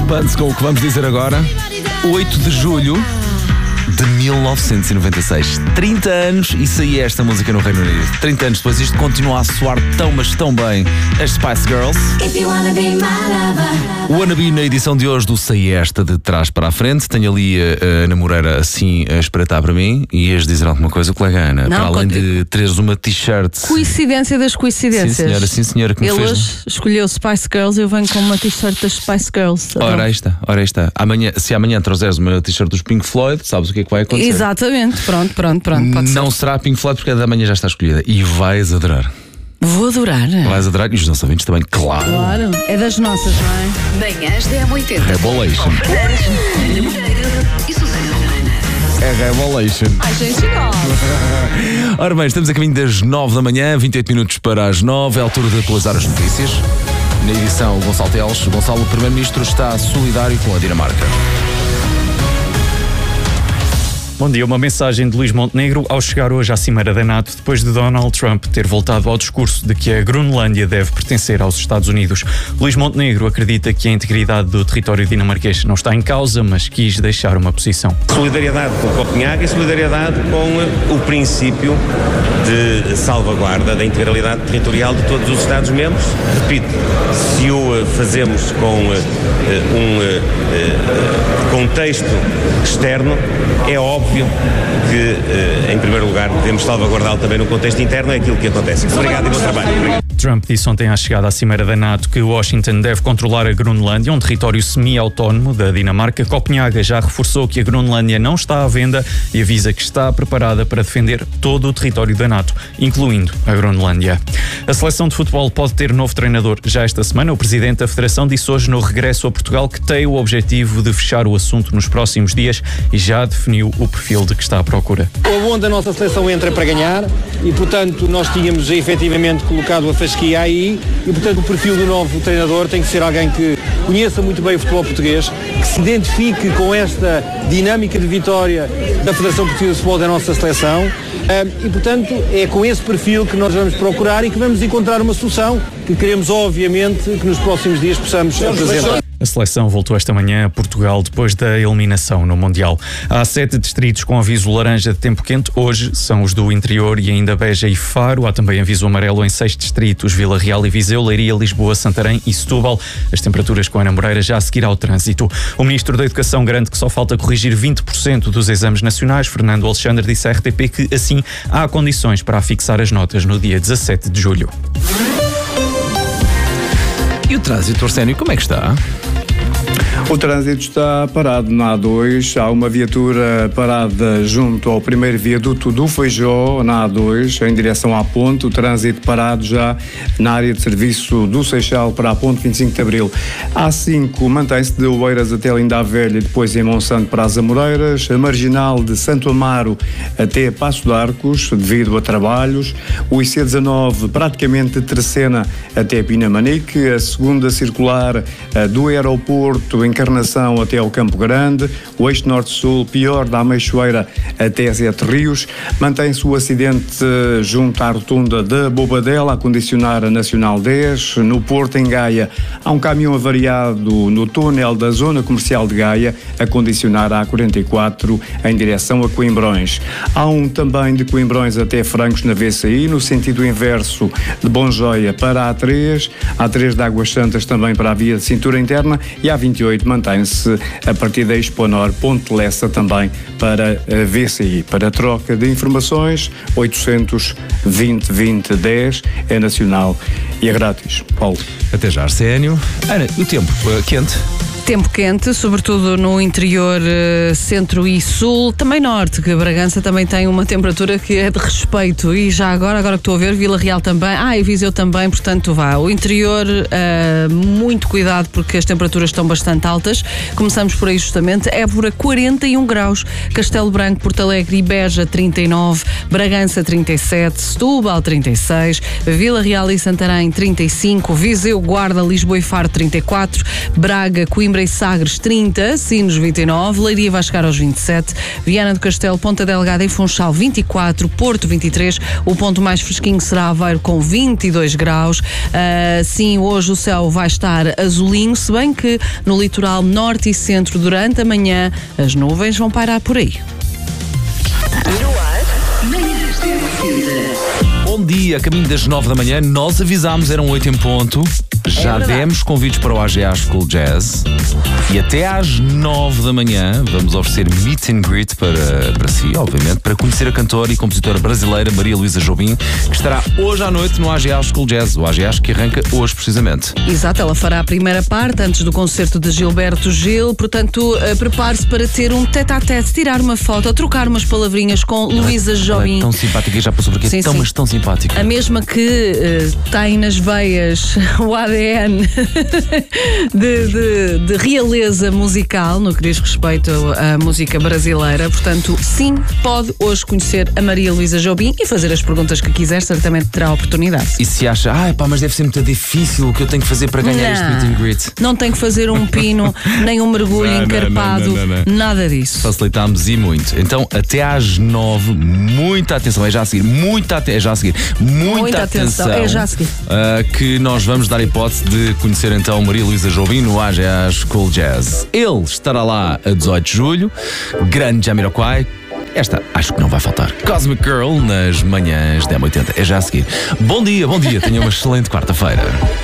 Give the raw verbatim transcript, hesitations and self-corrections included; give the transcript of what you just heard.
espante-se com o que vamos dizer agora. oito de julho de mil novecentos e noventa e seis. trinta anos e saía esta música no Reino Unido. trinta anos depois, isto continua a soar tão, mas tão bem. As Spice Girls. O Wannabe na edição de hoje do Sei Esta de trás para a frente. Tenho ali a Ana Moreira assim a espreitar para mim. E ias dizer alguma coisa, colega Ana? Não, para além de teres uma t-shirt. Coincidência das coincidências. Sim, senhora, sim, senhora. Que me Ele fez... hoje escolheu Spice Girls, eu venho com uma t-shirt das Spice Girls. Ora, aí está, ora aí está. Amanhã, se amanhã trouxeres uma t-shirt dos Pink Floyd, sabes o que é que vai acontecer? Exatamente, pronto, pronto, pronto. Pode não ser. será Pink Floyd porque a da manhã já está escolhida. E vais adorar. Vou adorar. Vais adorar e os nossos ouvintes também, claro. Claro, é das nossas, não é? Manhãs da M oitenta. Rebolation. É Rebolation. Ai, gente, gosta. Ora bem, estamos a caminho das nove da manhã, vinte e oito minutos para as nove, é a altura de atualizar as notícias. Na edição, Gonçalo Teles. Gonçalo, o Primeiro-Ministro, está solidário com a Dinamarca. Bom dia, uma mensagem de Luís Montenegro ao chegar hoje à Cimeira da NATO, depois de Donald Trump ter voltado ao discurso de que a Groenlândia deve pertencer aos Estados Unidos. Luís Montenegro acredita que a integridade do território dinamarquês não está em causa, mas quis deixar uma posição. Solidariedade com Copenhague e solidariedade com o princípio de salvaguarda da integralidade territorial de todos os Estados-membros. Repito, se o fazemos com um contexto externo, é óbvio que, em primeiro lugar, devemos salvaguardá-lo também no contexto interno, é aquilo que acontece. Obrigado e bom trabalho. Obrigado. Trump disse ontem à chegada à Cimeira da NATO que Washington deve controlar a Groenlândia, um território semi-autónomo da Dinamarca. Copenhaga já reforçou que a Groenlândia não está à venda e avisa que está preparada para defender todo o território da NATO, incluindo a Groenlândia. A seleção de futebol pode ter novo treinador já esta semana. O presidente da Federação disse hoje no regresso a Portugal que tem o objetivo de fechar o assunto nos próximos dias e já definiu o perfil de que está à procura. Onde a nossa seleção entra para ganhar e, portanto, nós tínhamos efetivamente colocado a fasquia aí e, portanto, o perfil do novo treinador tem que ser alguém que conheça muito bem o futebol português, que se identifique com esta dinâmica de vitória da Federação Portuguesa de Futebol da nossa seleção e, portanto, é com esse perfil que nós vamos procurar e que vamos encontrar uma solução que queremos, obviamente, que nos próximos dias possamos apresentar. A seleção voltou esta manhã a Portugal depois da eliminação no Mundial. Há sete distritos com aviso laranja de tempo quente. Hoje são os do interior e ainda Beja e Faro. Há também aviso amarelo em seis distritos: Vila Real e Viseu, Leiria, Lisboa, Santarém e Setúbal. As temperaturas com Ana Moreira já a seguir ao trânsito. O Ministro da Educação garante que só falta corrigir vinte por cento dos exames nacionais. Fernando Alexandre disse à R T P que, assim, há condições para afixar as notas no dia dezassete de julho. E o trânsito, Arsénio, como é que está? O trânsito está parado na A dois, há uma viatura parada junto ao primeiro viaduto do Feijó, na A dois, em direção à ponte, o trânsito parado já na área de serviço do Seixal para a ponte vinte e cinco de Abril. A cinco mantém-se de Oeiras até Linda a Velha e depois em Monsanto para as Amoreiras, a marginal de Santo Amaro até Passo de Arcos, devido a trabalhos, o I C dezanove praticamente de Terceira até Pinamanique, a segunda circular do aeroporto Encarnação até ao Campo Grande, o eixo norte-sul pior da Ameixoeira até Sete Rios, mantém-se o acidente junto à rotunda da Bobadela a condicionar a Nacional dez, no Porto em Gaia há um caminhão avariado no túnel da zona comercial de Gaia a condicionar a A quarenta e quatro em direção a Coimbrões. Há um também de Coimbrões até Francos na V C I, no sentido inverso de Bonjoia para a A três, A três de Águas Santas também para a via de cintura interna e a vinte e oito mantém-se a partir da Exponor Ponte Lessa também para a V C I. Para a troca de informações, oitocentos vinte vinte dez é nacional e é grátis. Paulo. Até já, Arsénio. Ana, o tempo uh, quente? Tempo quente, sobretudo no interior, centro e sul, também norte, que Bragança também tem uma temperatura que é de respeito. E já agora, agora que estou a ver, Vila Real também, ah, e Viseu também, portanto vá. O interior, uh, muito cuidado porque as temperaturas estão bastante altas. Começamos por aí justamente, Évora quarenta e um graus, Castelo Branco, Porto Alegre e Beja trinta e nove, Bragança trinta e sete, Setúbal trinta e seis, Vila Real e Santarém trinta e cinco, Viseu, Guarda, Lisboa e Faro trinta e quatro, Braga, Coimbra Coimbra e Sagres trinta, Sines vinte e nove, Leiria vai chegar aos vinte e sete, Viana do Castelo, Ponta Delgada e Funchal vinte e quatro, Porto vinte e três, o ponto mais fresquinho será Aveiro com vinte e dois graus. Uh, sim, hoje o céu vai estar azulinho, se bem que no litoral norte e centro durante a manhã as nuvens vão pairar por aí. Bom dia, a caminho das nove da manhã, nós avisámos, eram oito em ponto. Já É demos convites para o A G A School Jazz e até às nove da manhã vamos oferecer meet and greet para, para si, obviamente, para conhecer a cantora e compositora brasileira Maria Luísa Jobim, que estará hoje à noite no A G A School Jazz, o A G A que arranca hoje precisamente. Exato, ela fará a primeira parte antes do concerto de Gilberto Gil, portanto, uh, prepare-se para ter um tete-a-tete, tirar uma foto, trocar umas palavrinhas com Luísa Jobim. Ela é tão simpática e já passou por aqui, Sim, tão, sim. mas tão simpática. A mesma que uh, tem nas veias o A D N de, de, de realeza musical, no que diz respeito à música brasileira. Portanto, sim, pode hoje conhecer a Maria Luísa Jobim e fazer as perguntas que quiser, certamente terá a oportunidade. E se acha, ah, pá, mas deve ser muito difícil o que eu tenho que fazer para ganhar Não. este meet and greet? Não tem que fazer um pino, nem um mergulho Não, não, encarpado, não, não, não. nada disso. Facilitámos e muito. Então, até às nove, muita atenção, é já a seguir, muita atenção, é já a seguir, muita, Muita atenção, é já a seguir. uh, que nós vamos dar a hipótese de conhecer então Maria Luísa Jobim no A G A School Jazz. Ele estará lá a dezoito de julho, grande Jamiroquai. Esta acho que não vai faltar. Cosmic Girl nas manhãs da M oitenta, é já a seguir. Bom dia, bom dia, tenha uma excelente quarta-feira.